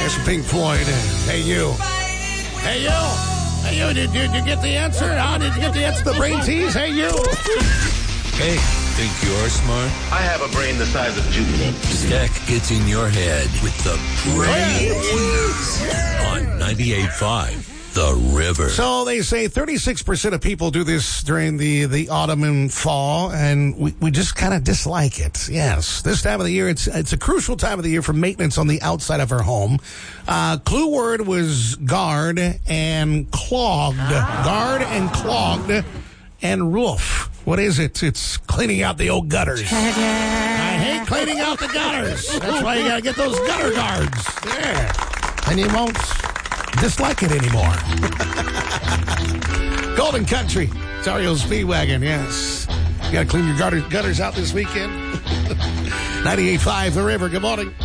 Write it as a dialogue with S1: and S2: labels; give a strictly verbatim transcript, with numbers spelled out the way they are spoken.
S1: There's Pink Floyd. Hey, you. Hey, you. Hey, you. Did, did you get the answer? Huh? Did you get the answer to the brain tease? Hey, you.
S2: Hey, think you're smart?
S3: I have a brain the size of Jupiter.
S2: Tech gets in your head with the brain tease on ninety-eight point five. The River.
S1: So they say thirty-six percent of people do this during the, the autumn and fall, and we, we just kind of dislike it. Yes, this time of the year, it's it's a crucial time of the year for maintenance on the outside of our home. Uh, clue word was guard and clogged. Guard and clogged and roof. What is it? It's cleaning out the old gutters. I hate cleaning out the gutters. That's why you got to get those gutter guards. Yeah. And you won't dislike it anymore. Golden Country. It's Ariel Speedwagon, yes. You got to clean your gutter, gutters out this weekend. ninety-eight point five The River. Good morning.